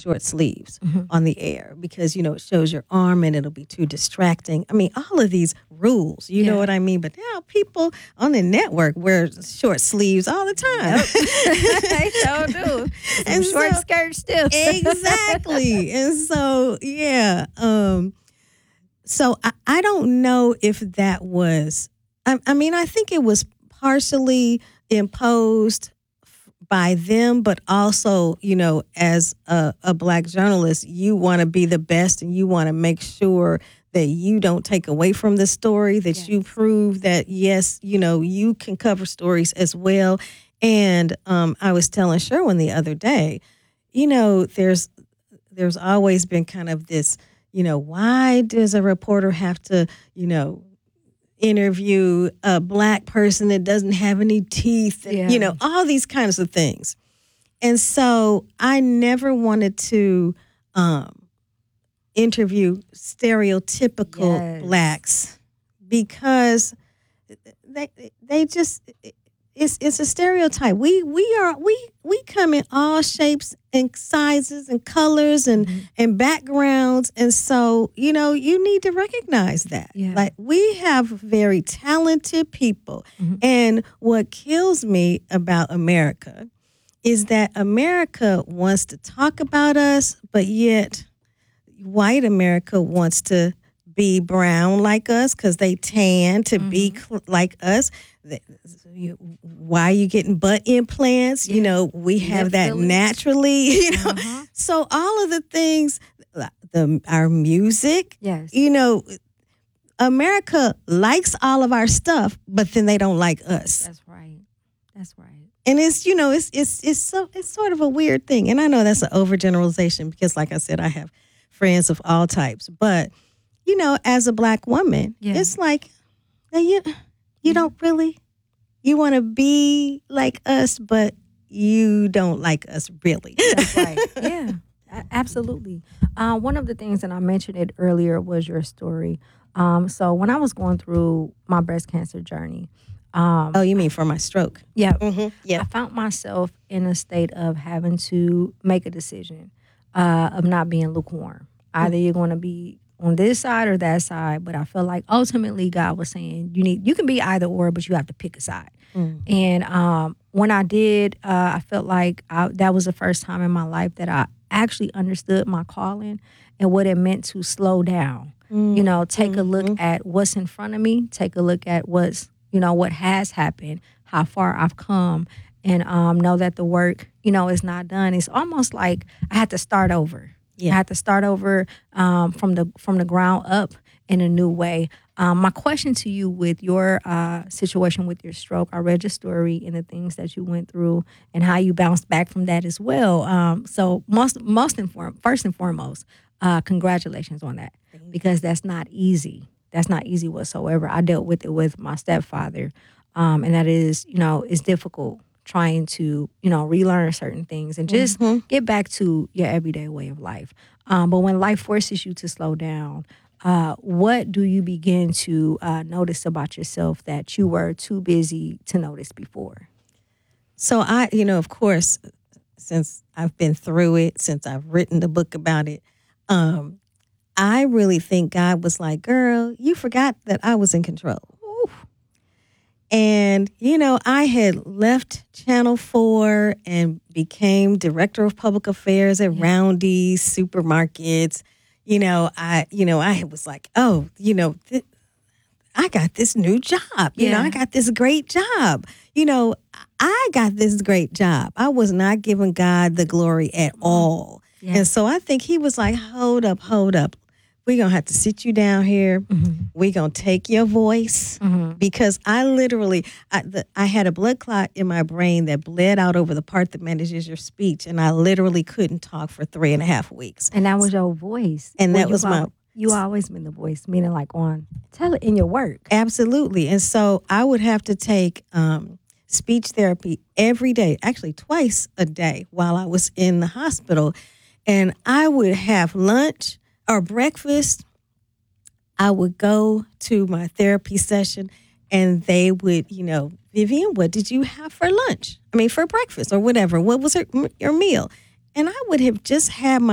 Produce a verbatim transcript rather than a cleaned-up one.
short sleeves Mhm. on the air because, you know, it shows your arm and it'll be too distracting. I mean, all of these rules, you know Yeah. what I mean? But now people on the network wear short sleeves all the time. They sure do. Some And short so- skirts too. Exactly. And so, yeah. Um, so I, I don't know if that was, I, I mean, I think it was partially imposed by them, but also, you know, as a, a Black journalist, you want to be the best and you want to make sure that you don't take away from the story, that Yes. you prove that, yes, you know, you can cover stories as well. And um, I was telling Sherwin the other day, you know, there's there's always been kind of this, you know, why does a reporter have to, you know, interview a Black person that doesn't have any teeth and, Yeah. you know, all these kinds of things. And so I never wanted to um, interview stereotypical Yes. Blacks because they they just it's it's a stereotype. We we are we we come in all shapes and sizes and colors and Mm-hmm. and backgrounds, and so you know you need to recognize that. Yeah. Like we have very talented people, Mhm. and what kills me about America is that America wants to talk about us, but yet white America wants to be brown like us because they tan to be cl- like us. Th- you- Why are you getting butt implants? You Yeah. know, we have Lip that fillers. naturally. You know, Uh-huh. so all of the things, the our music. Yes. You know, America likes all of our stuff, but then they don't like us. That's right. That's right. And it's, you know, it's it's it's so it's sort of a weird thing. And I know that's an overgeneralization because, like I said, I have friends of all types. But, you know, as a Black woman, Yeah. it's like, now you you don't really, you want to be like us, but you don't like us really. That's right. Yeah, a- absolutely. Uh, one of the things, and I mentioned it earlier, was your story. Um, so when I was going through my breast cancer journey, um, Oh, you mean for my stroke? yeah, Mm-hmm. Yeah. I found myself in a state of having to make a decision uh, of not being lukewarm. Either you're going to be on this side or that side, but I feel like ultimately God was saying you need you can be either or, but you have to pick a side. Mm. And um, when I did, uh, I felt like I, that was the first time in my life that I actually understood my calling and what it meant to slow down. You know, take a look at what's in front of me, take a look at what's, you know, what has happened, how far I've come, and um, know that the work, you know, is not done. It's almost like I had to start over. Yeah. I had to start over um, from the from the ground up in a new way. Um, my question to you with your uh, situation with your stroke, I read your story and the things that you went through and how you bounced back from that as well. Um, so most most inform, first and foremost, uh, congratulations on that because that's not easy. That's not easy whatsoever. I dealt with it with my stepfather, um, and that is, you know, it's difficult trying to, you know, relearn certain things and just get back to your everyday way of life. Um, but when life forces you to slow down, uh, what do you begin to uh, notice about yourself that you were too busy to notice before? So I, you know, of course, since I've been through it, since I've written the book about it, um, I really think God was like, girl, you forgot that I was in control. And, you know, I had left Channel four and became director of public affairs at Roundy's supermarkets. You know, I, you know, I was like, oh, you know, th- I got this new job. You know, Yeah. I got this great job. You know, I got this great job. I was not giving God the glory at all. Yeah. And so I think he was like, hold up, hold up. We're going to have to sit you down here. Mm-hmm. We're going to take your voice. Mm-hmm. Because I literally, I, the, I had a blood clot in my brain that bled out over the part that manages your speech. And I literally couldn't talk for three and a half weeks. And that was your voice. And Well, that you was my- al- You always been the voice, meaning like on, tell it in your work. Absolutely. And so I would have to take um, speech therapy every day, actually twice a day while I was in the hospital. And I would have lunch or breakfast. I would go to my therapy session and they would, you know, Vivian, what did you have for lunch? I mean, for breakfast or whatever. What was her, your meal? And I would have just had my